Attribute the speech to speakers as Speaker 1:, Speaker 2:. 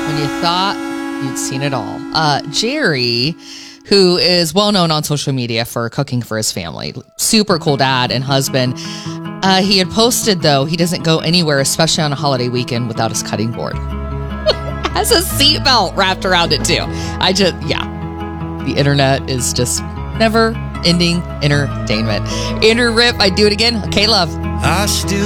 Speaker 1: When you thought you'd seen it all. Jerry, who is well known on social media for cooking for his family, super cool dad and husband. He had posted, though, he doesn't go anywhere, especially on a holiday weekend, without his cutting board. Has a seatbelt wrapped around it, too. The internet is just never-ending entertainment. Andrew Ripp, I do it again. Okay, love.
Speaker 2: I still